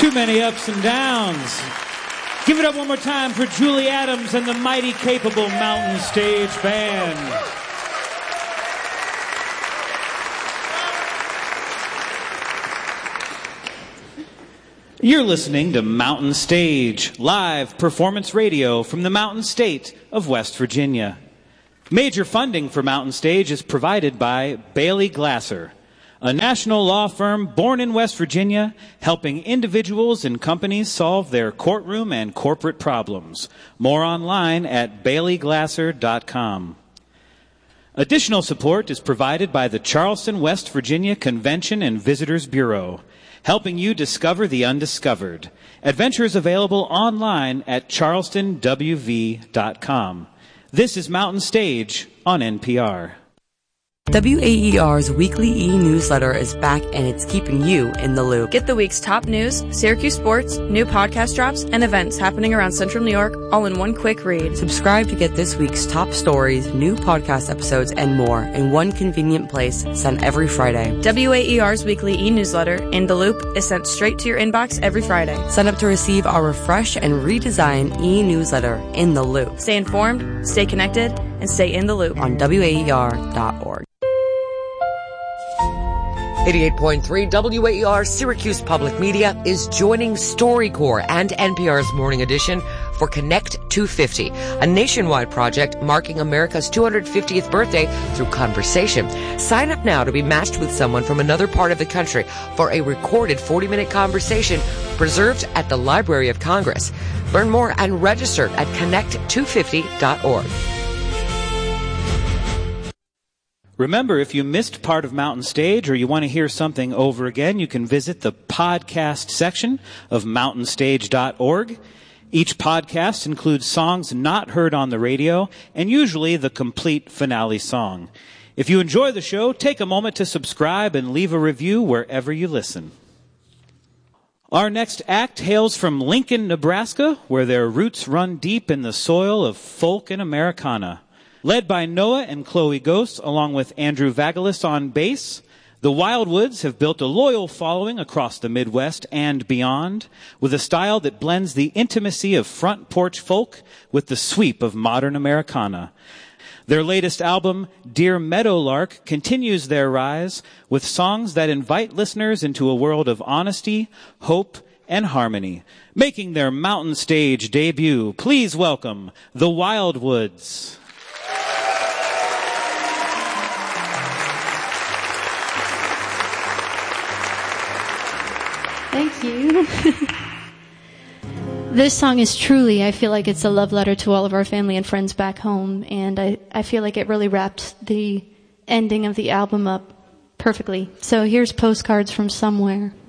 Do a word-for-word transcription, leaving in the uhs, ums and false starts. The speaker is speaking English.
Too many ups and downs. Give it up one more time for Julie Adams and the mighty capable Mountain Stage Band. You're listening to Mountain Stage, live performance radio from the Mountain State of West Virginia. Major funding for Mountain Stage is provided by Bailey Glasser, a national law firm born in West Virginia, helping individuals and companies solve their courtroom and corporate problems. More online at bailey glasser dot com. Additional support is provided by the Charleston, West Virginia Convention and Visitors Bureau, helping you discover the undiscovered. Adventures available online at charleston w v dot com. This is Mountain Stage on N P R. W A E R's weekly e-newsletter is back, and it's keeping you in the loop. Get the week's top news, Syracuse sports, new podcast drops, and events happening around Central New York, all in one quick read. Subscribe to get this week's top stories, new podcast episodes, and more in one convenient place, sent every Friday. W A E R's weekly e-newsletter, In the Loop, is sent straight to your inbox every Friday. Sign up to receive our refreshed and redesigned e-newsletter, In the Loop. Stay informed, stay connected, and stay in the loop on W A E R dot org. eighty-eight point three W A E R Syracuse Public Media is joining StoryCorps and N P R's Morning Edition for Connect two fifty, a nationwide project marking America's two hundred fiftieth birthday through conversation. Sign up now to be matched with someone from another part of the country for a recorded forty-minute conversation preserved at the Library of Congress. Learn more and register at connect two fifty dot org. Remember, if you missed part of Mountain Stage or you want to hear something over again, you can visit the podcast section of mountain stage dot org. Each podcast includes songs not heard on the radio and usually the complete finale song. If you enjoy the show, take a moment to subscribe and leave a review wherever you listen. Our next act hails from Lincoln, Nebraska, where their roots run deep in the soil of folk and Americana. Led by Noah and Chloe Ghost, along with Andrew Vagelis on bass, the Wildwoods have built a loyal following across the Midwest and beyond, with a style that blends the intimacy of front porch folk with the sweep of modern Americana. Their latest album, Dear Meadowlark, continues their rise with songs that invite listeners into a world of honesty, hope, and harmony. Making their Mountain Stage debut, please welcome the Wildwoods. Thank you. This song is truly, I feel like it's a love letter to all of our family and friends back home, and I, I feel like it really wrapped the ending of the album up perfectly. So here's Postcards from Somewhere.